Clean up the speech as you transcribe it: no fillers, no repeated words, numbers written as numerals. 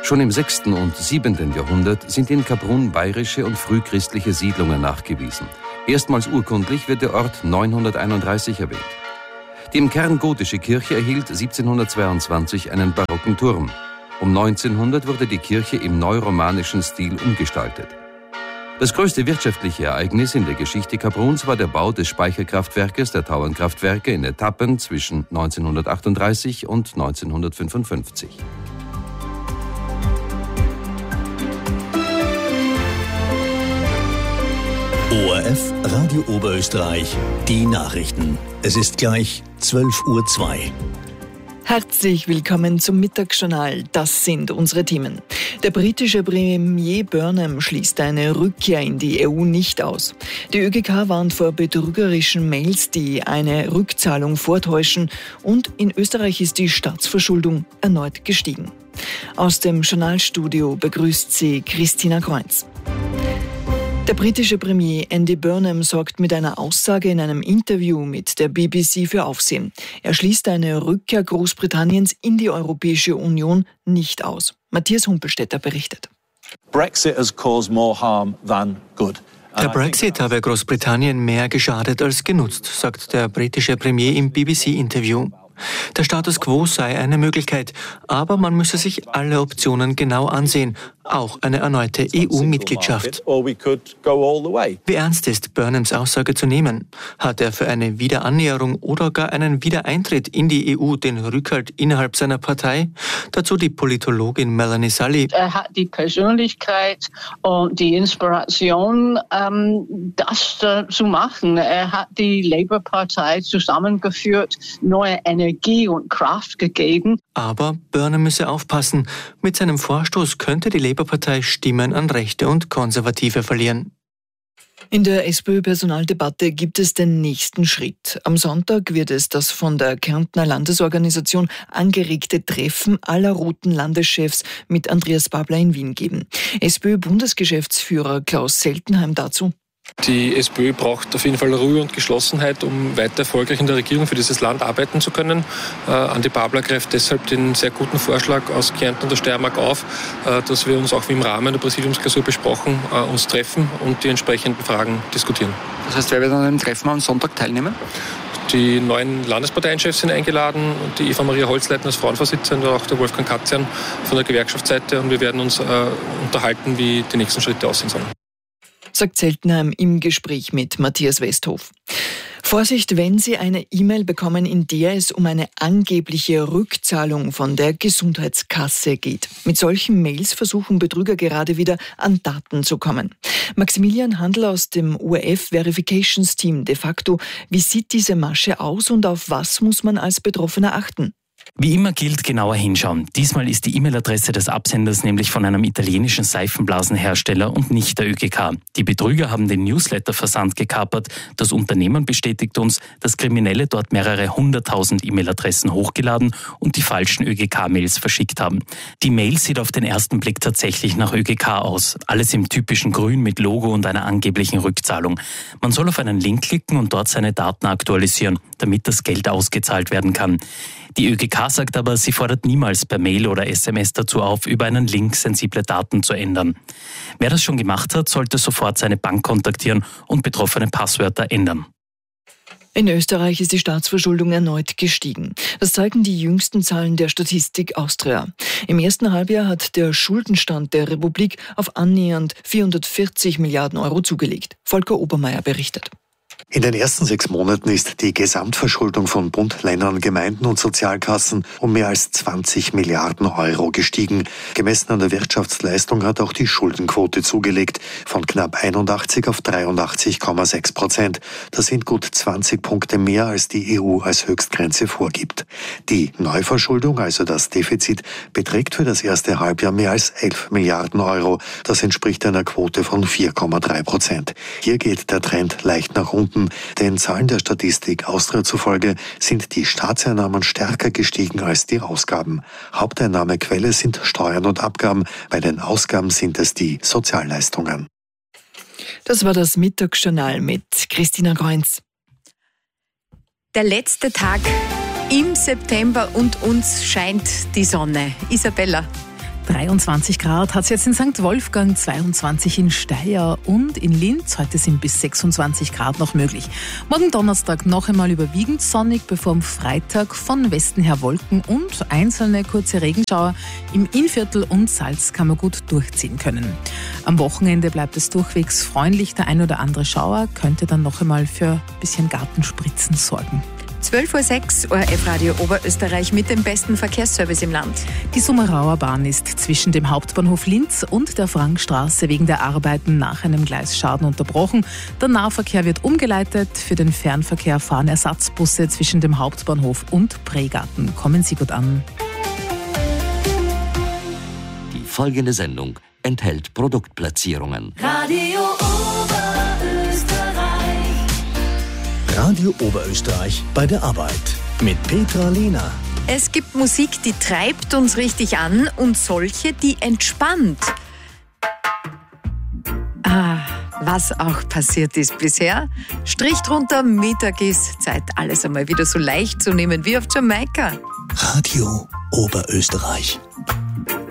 Schon im 6. und 7. Jahrhundert sind in Kaprun bayerische und frühchristliche Siedlungen nachgewiesen. Erstmals urkundlich wird der Ort 931 erwähnt. Die im Kern gotische Kirche erhielt 1722 einen barocken Turm. Um 1900 wurde die Kirche im neuromanischen Stil umgestaltet. Das größte wirtschaftliche Ereignis in der Geschichte Kapruns war der Bau des Speicherkraftwerkes der Tauernkraftwerke in Etappen zwischen 1938 und 1955. ORF Radio Oberösterreich, die Nachrichten. Es ist gleich 12:02 Uhr. Herzlich willkommen zum Mittagsjournal. Das sind unsere Themen. Der britische Premier Burnham schließt eine Rückkehr in die EU nicht aus. Die ÖGK warnt vor betrügerischen Mails, die eine Rückzahlung vortäuschen. Und in Österreich ist die Staatsverschuldung erneut gestiegen. Aus dem Journalstudio begrüßt sie Christina Kreuz. Der britische Premier Andy Burnham sorgt mit einer Aussage in einem Interview mit der BBC für Aufsehen. Er schließt eine Rückkehr Großbritanniens in die Europäische Union nicht aus. Matthias Humpelstädter berichtet. Brexit has caused more harm than good. Der Brexit habe Großbritannien mehr geschadet als genutzt, sagt der britische Premier im BBC-Interview. Der Status quo sei eine Möglichkeit, aber man müsse sich alle Optionen genau ansehen, auch eine erneute EU-Mitgliedschaft. Wie ernst ist Burnhams Aussage zu nehmen? Hat er für eine Wiederannäherung oder gar einen Wiedereintritt in die EU den Rückhalt innerhalb seiner Partei? Dazu die Politologin Melanie Sully. Er hat die Persönlichkeit und die Inspiration, das zu machen. Er hat die Labour-Partei zusammengeführt, neue Energie und Kraft gegeben. Aber Burnham müsse aufpassen. Mit seinem Vorstoß könnte die Labour-Partei Stimmen an Rechte und Konservative verlieren. In der SPÖ-Personaldebatte gibt es den nächsten Schritt. Am Sonntag wird es das von der Kärntner Landesorganisation angeregte Treffen aller roten Landeschefs mit Andreas Babler in Wien geben. SPÖ-Bundesgeschäftsführer Klaus Seltenheim dazu. Die SPÖ braucht auf jeden Fall Ruhe und Geschlossenheit, um weiter erfolgreich in der Regierung für dieses Land arbeiten zu können. Andi Babler greift deshalb den sehr guten Vorschlag aus Kärnten und der Steiermark auf, dass wir uns auch wie im Rahmen der Präsidiumsklausur besprochen, uns treffen und die entsprechenden Fragen diskutieren. Das heißt, wer wird an dem Treffen am Sonntag teilnehmen? Die neuen Landesparteienchefs sind eingeladen, die Eva Maria Holzleitner als Frauenvorsitzende und auch der Wolfgang Katzian von der Gewerkschaftsseite, und wir werden uns unterhalten, wie die nächsten Schritte aussehen sollen. Sagt Seltenheim im Gespräch mit Matthias Westhof. Vorsicht, wenn Sie eine E-Mail bekommen, in der es um eine angebliche Rückzahlung von der Gesundheitskasse geht. Mit solchen Mails versuchen Betrüger gerade wieder an Daten zu kommen. Maximilian Handl aus dem ORF Verifications Team de facto. Wie sieht diese Masche aus und auf was muss man als Betroffener achten? Wie immer gilt, genauer hinschauen. Diesmal ist die E-Mail-Adresse des Absenders nämlich von einem italienischen Seifenblasenhersteller und nicht der ÖGK. Die Betrüger haben den Newsletter-Versand gekapert. Das Unternehmen bestätigt uns, dass Kriminelle dort mehrere 100.000 E-Mail-Adressen hochgeladen und die falschen ÖGK-Mails verschickt haben. Die Mail sieht auf den ersten Blick tatsächlich nach ÖGK aus. Alles im typischen Grün mit Logo und einer angeblichen Rückzahlung. Man soll auf einen Link klicken und dort seine Daten aktualisieren, damit das Geld ausgezahlt werden kann. Die ÖGK sagt aber, sie fordert niemals per Mail oder SMS dazu auf, über einen Link sensible Daten zu ändern. Wer das schon gemacht hat, sollte sofort seine Bank kontaktieren und betroffene Passwörter ändern. In Österreich ist die Staatsverschuldung erneut gestiegen. Das zeigen die jüngsten Zahlen der Statistik Austria. Im ersten Halbjahr hat der Schuldenstand der Republik auf annähernd 440 Milliarden Euro zugelegt. Volker Obermeier berichtet. In den ersten 6 Monaten ist die Gesamtverschuldung von Bund, Ländern, Gemeinden und Sozialkassen um mehr als 20 Milliarden Euro gestiegen. Gemessen an der Wirtschaftsleistung hat auch die Schuldenquote zugelegt, von knapp 81 auf 83,6%. Das sind gut 20 Punkte mehr, als die EU als Höchstgrenze vorgibt. Die Neuverschuldung, also das Defizit, beträgt für das erste Halbjahr mehr als 11 Milliarden Euro. Das entspricht einer Quote von 4,3%. Hier geht der Trend leicht nach unten. Den Zahlen der Statistik Austria zufolge sind die Staatseinnahmen stärker gestiegen als die Ausgaben. Haupteinnahmequelle sind Steuern und Abgaben, bei den Ausgaben sind es die Sozialleistungen. Das war das Mittagsjournal mit Christina Kreuz. Der letzte Tag im September und uns scheint die Sonne. Isabella, 23 Grad hat es jetzt in St. Wolfgang, 22 in Steyr und in Linz. Heute sind bis 26 Grad noch möglich. Morgen Donnerstag noch einmal überwiegend sonnig, bevor am Freitag von Westen her Wolken und einzelne kurze Regenschauer im Innviertel und Salzkammer gut durchziehen können. Am Wochenende bleibt es durchwegs freundlich. Der ein oder andere Schauer könnte dann noch einmal für ein bisschen Gartenspritzen sorgen. 12.06 Uhr, ORF-Radio Oberösterreich mit dem besten Verkehrsservice im Land. Die Summerauer Bahn ist zwischen dem Hauptbahnhof Linz und der Frankstraße wegen der Arbeiten nach einem Gleisschaden unterbrochen. Der Nahverkehr wird umgeleitet. Für den Fernverkehr fahren Ersatzbusse zwischen dem Hauptbahnhof und Pregarten. Kommen Sie gut an. Die folgende Sendung enthält Produktplatzierungen. Radio Oberösterreich bei der Arbeit mit Petra Lehner. Es gibt Musik, die treibt uns richtig an und solche, die entspannt. Was auch passiert ist bisher. Strich drunter, Mittag ist Zeit, alles einmal wieder so leicht zu nehmen wie auf Jamaika. Radio Oberösterreich.